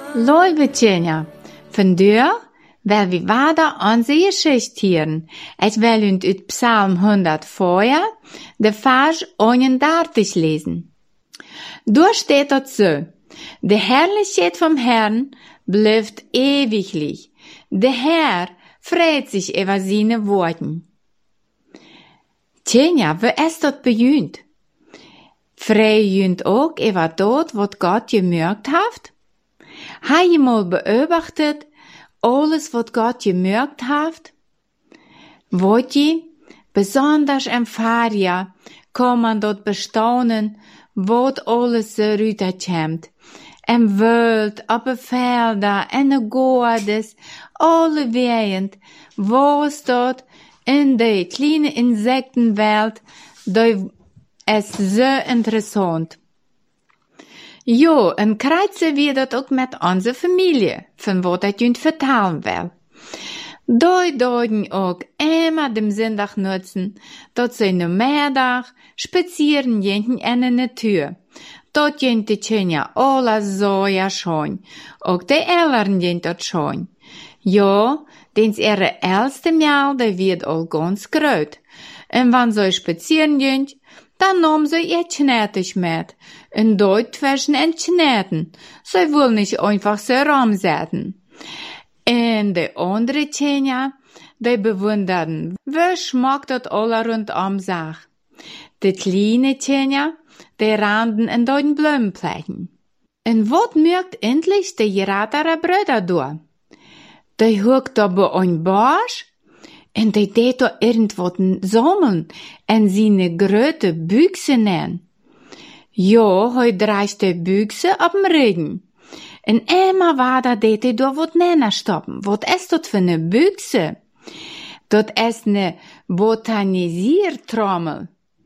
Leubetjenja, vandaar wil we verder onze Geschichte hören. Ich will uns uit Psalm 104, de Vers 31 lesen. Dort steht dort so: De Herrlichkeit vom Herrn bleibt ewiglich. Der Herr freut sich über seine Worten. Tjenja, wie ist dort bejunt? Freu junt auch über dort, was Gott gemerkt hat? Ha je mal beobachtet, alles, was Gott gemerkt hat? Wollt je, besonders im Fahrjahr, kann man dort bestaunen, was alles so rüberkommt. Im Wald, op de velden, in de gordes, alle wejend, was dort in de kleine Insektenwelt, da ist so interessant. Jo, en krijtje wie dat ook met onze familie, van wat ik jullie vertellen wil. Doi deuten ook immer dem Sonntag nutzen, dat ze in de middag spazieren gehen in de natuur. Dort gehen die Tjenja alle so ja schon, ook de Eltern gehen dort schon. Ja, dens ihre erste Mal, der wird all ganz groß. Und wenn sie spazieren gehen, dann nehmen sie ihr Knätig mit. Und dort zwischen den Knäten. Sie wollen nicht einfach so rumsetzen. Und die andere Tjenja, die bewundern, wie schmeckt das alle rundum sich. Die kleine Tjenja, die randen in den Blumenflächen. Und was merkt endlich die geratere Brüder da? Die hockt da bei einem Barsch und die tät da irgendwas sammeln und seine große Büchse nehmen. Ja, heute reicht die Büchse ab dem Regen. Und immer war da tät da was nennen stoppen. Was ist das für eine Büchse? Das ist eine Botanisiertrommel.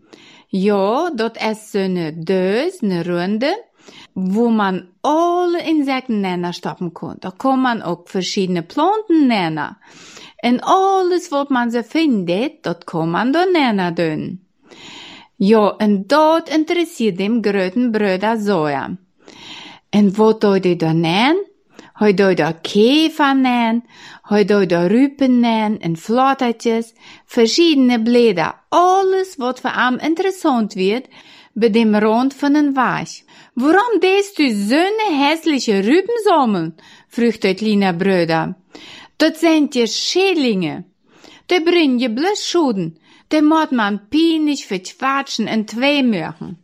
Ja, das ist so eine Döse, eine Runde, wo man alle Insekten nennen stoppen kann. Da kann man auch verschiedene Planten nennen. Und alles, was man so findet, das kann man da nennen tun. Ja, und dort interessiert dem großen Bruder Soja. Und was soll ich da nennen? Heute da Käfer nennen, heute da Rüpen nennen, und Flottertjes, verschiedene Blätter, alles, was für am interessant wird, bei dem Rand von den Weich. Warum lässt du so eine hässliche Rüben sammeln? fragt der kleine Bruder. Das sind ja Schädlinge. Die bringen ja bloß Schuden. Die muss man peinlich verquatschen und zwei machen.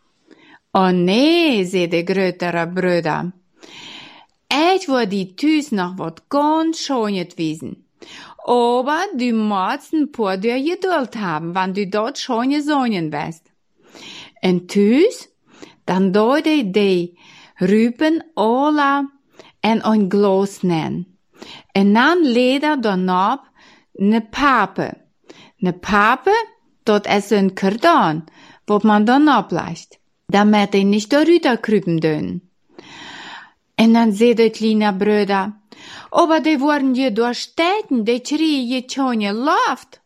Oh nee, sagt der größere Bruder. Ich war die Tüs noch wat ganz schönes wissen. Aber du musst ein paar der Geduld haben, wenn du dort schöne Sonnen wirst. Und Tüs, dann deute die Rüben alle in ein Glas nehmen. Und dann leder danach ne Pape. Ne Pape, dort ist ein Karton, wo man dann ableicht, damit die nicht darüber krüben dürfen. Und dann seht der kleine Bruder, aber die wurden ja durchstechen, die schrie je schon Luft.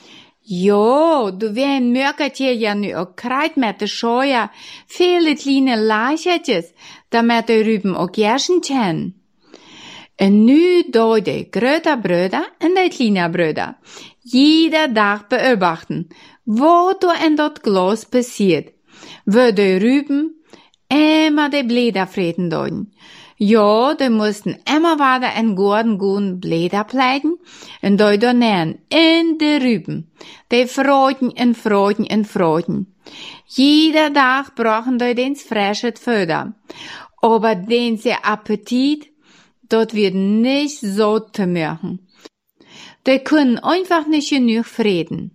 Jo, du wen mögt hier ja nu auch kreit mit der Scheuer, viele kleine Leichertjes, damit die Rüben auch Gerschen kennen. Und nu da der große Bruder und der kleine Bruder jeder Tag beobachten, was da in dat Glas passiert, wo die Rüben immer die Blätter freten deuten. Ja, die mussten immer weiter in guten Blätter pleiten und dort nähen in die Rüben. Die freuten und freuten und freuten. Jeder Tag brauchen die den frisches Futter. Aber den sehr Appetit, dort wird nicht so zu machen. Die können einfach nicht genug freden.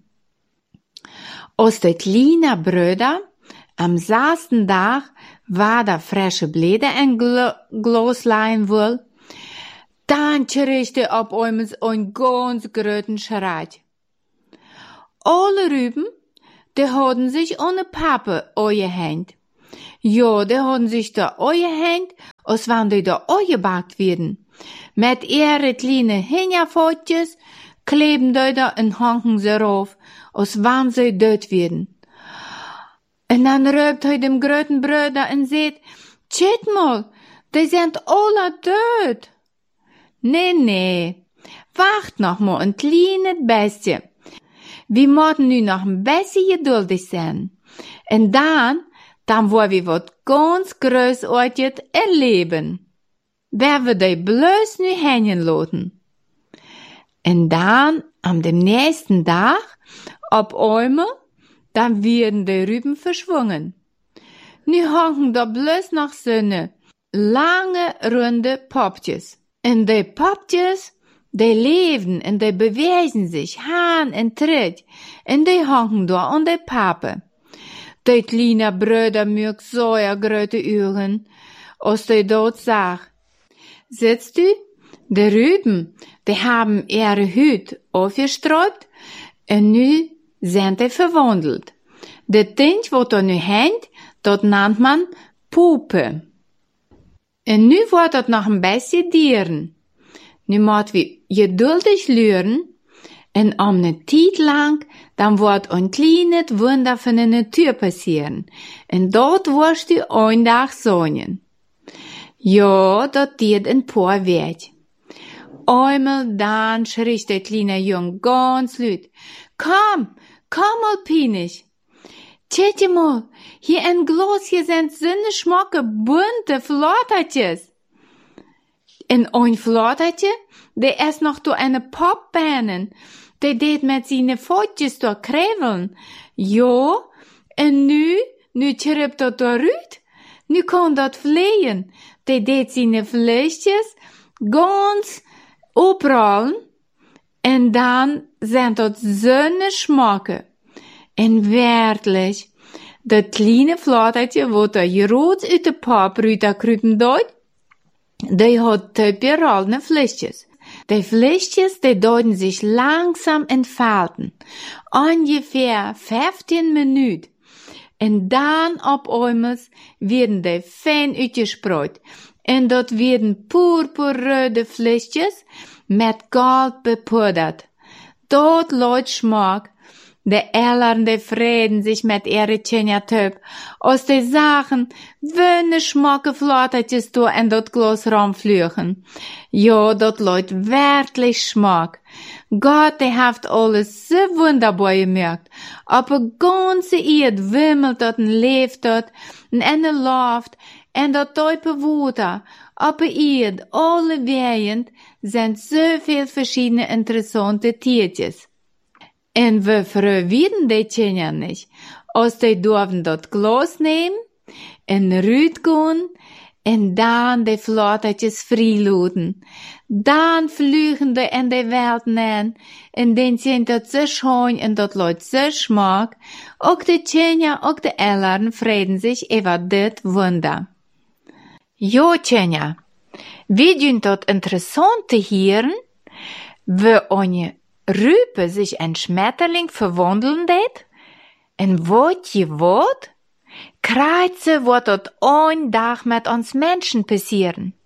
Aus der kleinen Brüder am 6. Tag war da frische Blätter in Glas leihen will, dann kriegte ab einmal ein ganz großen Schrei. Alle Rüben, die hatten sich ohne Pappe eingehängt. Ja, die hatten sich da eingehängt, als wenn die da eingebackt werden. Mit ihren kleinen Hinterpfotjes kleben die da und hangen sie rauf, als wenn sie dort werden. Und dann röpt dem großen Bruder und sagt, Tschüt mal, Die sind alle död. Nee, wacht noch mal ein kleines bisschen. Wir müssen nu noch ein bisschen geduldig sein. Und dann wollen wir was ganz Großartiges erleben. Wer wir die bloß nu hängen lassen. Und dann, am dem nächsten Tag, auf einmal, dann werden die Rüben verschwungen. Nu hangen da bloß noch so eine lange, runde Popjes. Und die Popjes, die leben und die bewegen sich, Hahn und Tritt, und die hangen da an die Pappe. Die kleinen Brüder mögen so ja große Augen, als die dort sagt. Siehst du, die Rüben, die haben ihre Hüte aufgesträubt und nu sind die verwandelt. Das Ding, was da nu hängt, das nennt man Puppe. Und nu wordt het noch ein bisschen dieren. Nu moet wir geduldig luren und eine Zeit lang, dann wird ein kleines Wunder von der Natur passieren. Und dort wirst du ein Tag sehen. Ja, dat deed ein paar Weg. Einmal dann schrie der kleine Junge ganz laut. Komm Alpinich. Tjetje mal, hier ein Glas, hier sind so schmacke bunte Flattertjes. En ein Flattertje, der ist noch durch eine Popbahnen. Der deed mit seine Pfotjes durch kräveln. Ja, en nu chirpt dat daaruit. Nu kann dat fliehen. Der deed seine Fleischjes ganz oprollen. En dann sind dat so schmacke. En werkelijk, dat kleine flattertje wat er groot uit de pap rüberkruipen deut, die hat typeralne Fleischjes. Die Fleischjes, die deuten sich langsam entfalten. Ungefähr 15 Minuten. Und dann ab einmal werden die fein uitgespreut. Und dort werden purpurröde Fleischjes mit Gold bepudert. Dort leut Schmack. De Ellern, die freden sich mit ihre Tjenja-Töp, aus de Sachen, wönne schmacke Flattertjes do en dort Glas rumflüchen. Ja, dort leut wirklich Schmack. Gott, der haft alles so wunderbar gemerkt. Aber ganze Erd wimmelt dort en leeft dort, en Luft, en dort Teupe Wuter. Aber Erd, alle wehend, sind so viel verschiedene interessante Tiertjes. En we verwieden die Tjenja nicht. Als die dürfen dort Glas nehmen, en rüt gehen, en dann die Flattertjes freiluden. Dann flügen die in die Welt nein, en den sind dort so schön en dort leut so schmack. Auch die Tjenja, auch die Ellern freden sich über dit Wunder. Jo, Tjenja, wie dünn dort interessante Hieren, wie eine Rüpe sich ein Schmetterling verwandeln det? En wat? Kreuze wird dort ein Tag mit uns Menschen passieren.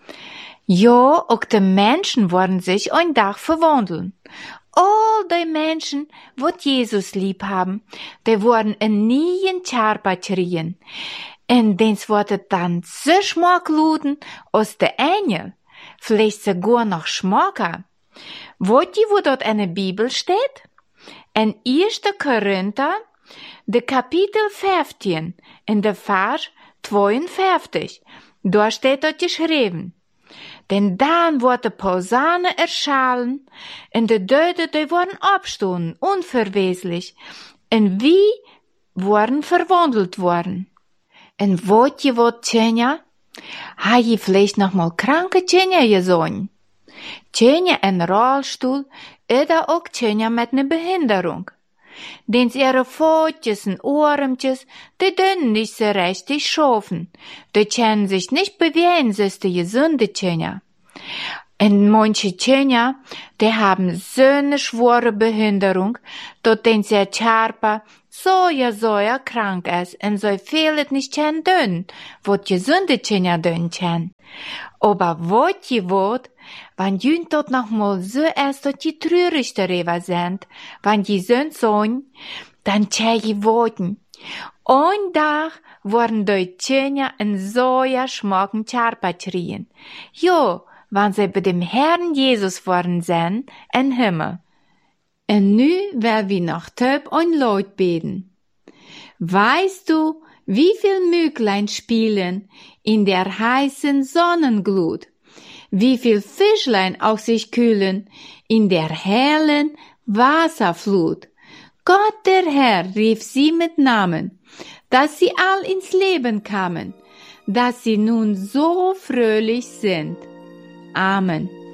Ja, auch die Menschen wollen sich ein Tag verwandeln. All die Menschen, wat Jesus lieb haben, die worden in nien Charpa kriegen. En dens wird het dann so schmack luden, als der Engel. Vielleicht sogar noch schmacker. Wollt ihr, wo dort eine Bibel steht? In 1. Korinther, de Kapitel 15, in der Vers 52. Da steht dort geschrieben. Denn dann wird die Posaune erschallen, und die Döde, die wurden abstunden, unverweslich, und wie wurden verwandelt worden. Und wollt ihr, wat Tjenja? Ha je vielleicht noch mal kranke Tjenja gesehen? Tjenja in Rollstuhl oder auch Tjenja mit ne Behinderung. Denn ihre Pfotjes und Ohremtjes, die können nicht so richtig schaffen. Die können sich nicht bewegen, so ist die gesunde Tjenja. Und manche Tjenja, die haben so eine schwere Behinderung, dort den sie Charpa so ja krank ist und so viel es nicht können tun, wat gesunde Tjenja tun können. Aber wat je wat, wenn jün dort noch mal so ist, dass die trürig darüber sind, wenn die so sagen, dann tjej woten. Ein dag worden de tjenja en zoja schmocken charpatrien. Jo, wann sie bei dem Herrn Jesus worden zijn en Himmel. En nu will wir noch töp ein Leut beten. Weißt du, wie viel Mücklein spielen in der heißen Sonnenglut? Wie viel Fischlein auch sich kühlen in der hellen Wasserflut? Gott der Herr rief sie mit Namen, dass sie all ins Leben kamen, dass sie nun so fröhlich sind. Amen.